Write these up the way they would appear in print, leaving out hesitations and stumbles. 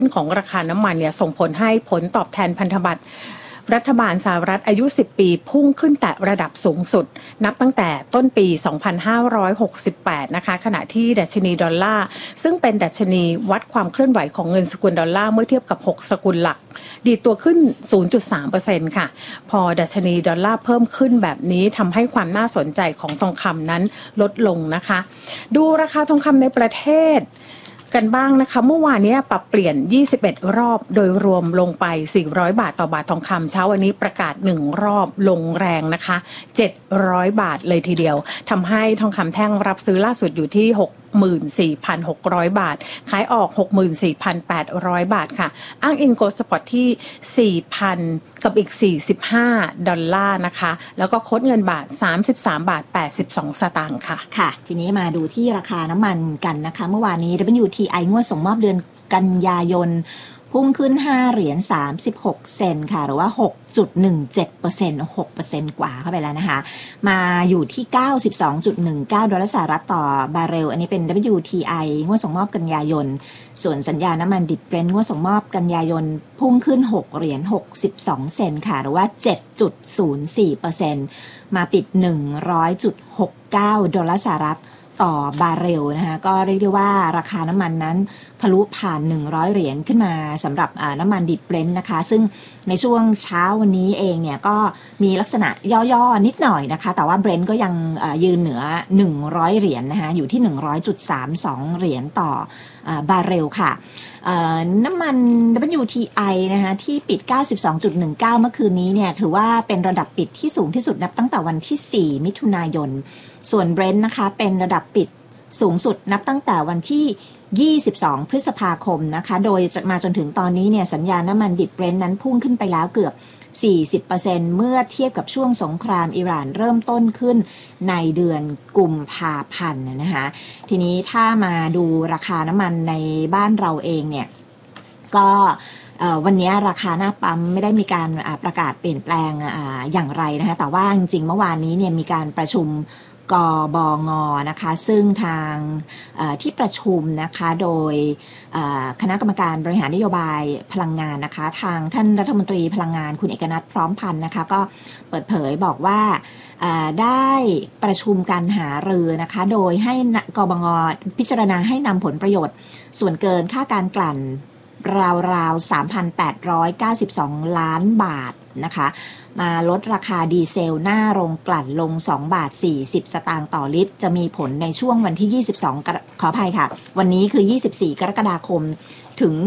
ของราคาน้ำมันเนี่ยส่งผลให้ผลตอบแทนพันธบัตรรัฐบาลสหรัฐอายุ10ปีพุ่งขึ้นแต่ระดับสูงสุดนับตั้งแต่ต้นปี2568นะคะขณะที่ดัชนีดอลลาร์ซึ่งเป็นดัชนีวัดความเคลื่อนไหวของเงินสกุลดอลลาร์เมื่อเทียบกับ6สกุลหลักดีดตัวขึ้น 0.3% ค่ะพอดัชนีดอลลาร์เพิ่มขึ้นแบบนี้ทำให้ความน่าสนใจของทองคำนั้นลดลงนะคะดูราคาทองคำในประเทศกันบ้างนะคะเมื่อวานนี้ปรับเปลี่ยน21รอบโดยรวมลงไป400บาทต่อบาททองคำเช้าวันนี้ประกาศ1รอบลงแรงนะคะ700บาทเลยทีเดียวทำให้ทองคำแท่งรับซื้อล่าสุดอยู่ที่64,600 บาทขายออก 64,800 บาทค่ะอ้างอิงโกลด์สปอตที่ 4,000 กับอีก$45นะคะแล้วก็โค้ดเงินบาท33.82 บาทค่ะค่ะทีนี้มาดูที่ราคาน้ำมันกันนะคะเมื่อวานนี้ WTI งวดส่งมอบเดือนกันยายนพุ่งขึ้น$5.36ค่ะหรือว่า 6.17% 6% กว่าเข้าไปแล้วนะคะมาอยู่ที่$92.19สหรัฐต่อบาร์เรลอันนี้เป็น WTI งวดส่งมอบกันยายนส่วนสัญญาน้ำมันดิบเบรนท์งวดส่งมอบกันยายนพุ่งขึ้น$6.62ค่ะหรือว่า 7.04% มาปิด$100.69สหรัฐต่อบาร์เรลนะคะก็เรียกได้ว่าราคาน้ำมันนั้นทะลุผ่าน$100ขึ้นมาสำหรับน้ำมันดิบเบรนท์นะคะซึ่งในช่วงเช้าวันนี้เองเนี่ยก็มีลักษณะย่อๆนิดหน่อยนะคะแต่ว่าเบรนท์ก็ยังยืนเหนือ$100นะคะอยู่ที่$100.32ต่อบาร์เรลค่ะน้ำมัน WTI นะคะที่ปิด 92.19 เมื่อคืนนี้เนี่ยถือว่าเป็นระดับปิดที่สูงที่สุดนับตั้งแต่วันที่4มิถุนายนส่วน Brent นะคะเป็นระดับปิดสูงสุดนับตั้งแต่วันที่22พฤษภาคมนะคะโดยมาจนถึงตอนนี้เนี่ยสัญญาน้ำมันดิบ Brent นั้นพุ่งขึ้นไปแล้วเกือบ 40% เมื่อเทียบกับช่วงสงครามอิหร่านเริ่มต้นขึ้นในเดือนกุมภาพันธ์นะคะทีนี้ถ้ามาดูราคาน้ำมันในบ้านเราเองเนี่ยก็วันนี้ราคาหน้าปั๊มไม่ได้มีการประกาศเปลี่ยนแปลงอย่างไรนะคะแต่ว่าจริงๆเมื่อวานนี้เนี่ยมีการประชุมกบง.นะคะซึ่งทางที่ประชุมนะคะโดยคณะกรรมการบริหารนโยบายพลังงานนะคะทางท่านรัฐมนตรีพลังงานคุณเอกนัทพร้อมพันธ์นะคะก็เปิดเผยบอกว่าได้ประชุมการหารือนะคะโดยให้กบง.พิจารณาให้นำผลประโยชน์ส่วนเกินค่าการกลั่นราวๆ 3,892 ล้านบาทนะคะมาลดราคาดีเซลหน้าโรงกลั่นลง$2.40 ต่อลิตรจะมีผลในช่วงวันที่22ขออภัยค่ะวันนี้คือ24กรกฎาคมถึง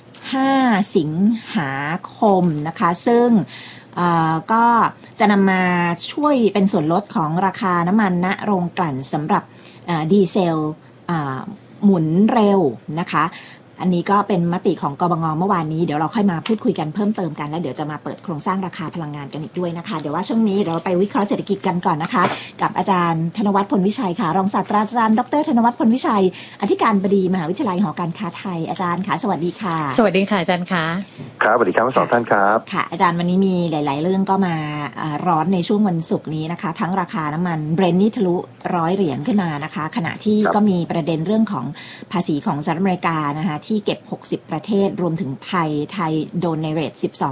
15สิงหาคมนะคะซึ่งก็จะนำมาช่วยเป็นส่วนลดของราคาน้ำมันณโรงกลั่นสำหรับดีเซลหมุนเร็วนะคะอันนี้ก็เป็นมติของกบง.เมื่อวานนี้เดี๋ยวเราค่อยมาพูดคุยกันเพิ่มเติมกันแล้วเดี๋ยวจะมาเปิดโครงสร้างราคาพลังงานกันอีกด้วยนะคะเดี๋ยวว่าช่วงนี้เราไปวิเคราะห์เศรษฐกิจกันก่อนนะคะกับอาจารย์ธนวัฒน์พลวิชัยค่ะรองศาสตราจารย์ดร.ธนวัฒน์พลวิชัยอธิการบดีมหาวิทยาลัยหอการค้าไทยอาจารย์ค่ะสวัสดีค่ะสวัสดีค่ะอาจารย์ค่ะครับสวัสดีครับทั้งสองท่านครับค่ะอาจารย์วันนี้มีหลายๆเรื่องก็มาร้อนในช่วงวันศุกร์นี้นะคะทั้งราคาน้ำมันเบรนท์นี่ทะลุ$100ขึ้นมานะคะขณะที่ก็มีประเด็นเรื่องของภาษีของสหรัฐอเมริกานะคะที่เก็บ60ประเทศรวมถึงไทยโดนในเรท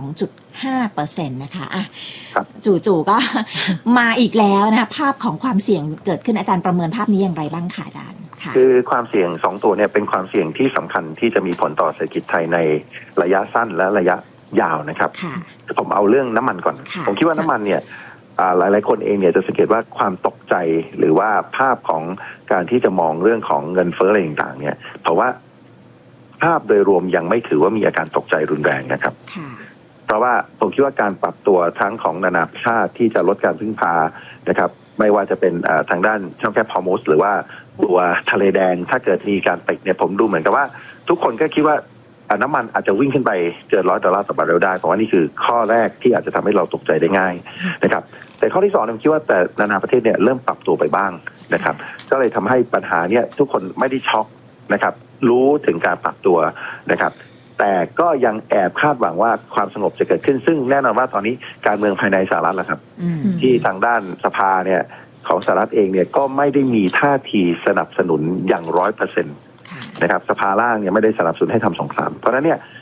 12.5% นะคะอ่ะจู่ๆก็มาอีกแล้วนะคะภาพของความเสี่ยงเกิดขึ้นอาจารย์ประเมินภาพนี้อย่างไรบ้างคะอาจารย์ค่ะคือความเสี่ยง2ตัวเนี่ยเป็นความเสี่ยงที่สำคัญที่จะมีผลต่อเศรษฐกิจไทยในระยะสั้นและระยะยาวนะครับผมเอาเรื่องน้ำมันก่อนผมคิดว่าน้ำมันเนี่ยหลายๆคนเองเนี่ยจะสังเกตว่าความตกใจหรือว่าภาพของการที่จะมองเรื่องของเงินเฟ้ออะไรต่างๆเนี่ยเพราะว่าภาพโดยรวมยังไม่ถือว่ามีอาการตกใจรุนแรงนะครับเพราะว่าผมคิดว่าการปรับตัวทั้งของนานาชาติที่จะลดการพึ่งพานะครับไม่ว่าจะเป็นทางด้านช่องแคบฮอร์มุสหรือว่าตัวทะเลแดงถ้าเกิดมีการปิดเนี่ยผมดูเหมือนกับว่าทุกคนก็คิดว่าน้ำมันอาจจะวิ่งขึ้นไปเกิน$100ต่อบาร์เรลได้เพราะว่านี่คือข้อแรกที่อาจจะทำให้เราตกใจได้ง่ายนะครับแต่ข้อที่2ผมคิดว่าแต่นานาประเทศเนี่ยเริ่มปรับตัวไปบ้างนะครับก็เลยทำให้ปัญหาเนี่ยทุกคนไม่ได้ช็อกนะครับรู้ถึงการปรับตัวนะครับแต่ก็ยังแอบคาดหวังว่าความสงบจะเกิดขึ้นซึ่งแน่นอนว่าตอนนี้การเมืองภายในสหรัฐแล้วครับที่ทางด้านสภาเนี่ยของสหรัฐเองเนี่ยก็ไม่ได้มีท่าทีสนับสนุนอย่าง100%นนะครับสภาล่างเนี่ยไม่ได้สนับสนุนให้ทำสงครามเพราะฉะนั้นเนี่ย